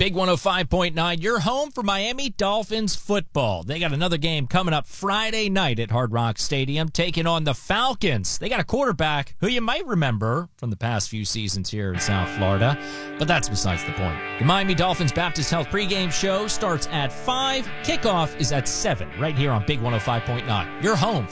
Big 105.9, your home for Miami Dolphins football. They got another game coming up Friday night at Hard Rock Stadium, taking on the Falcons. They got a quarterback who you might remember from the past few seasons here in South Florida, but that's besides the point. The Miami Dolphins Baptist Health pregame show starts at 5. Kickoff is at 7, right here on Big 105.9, your home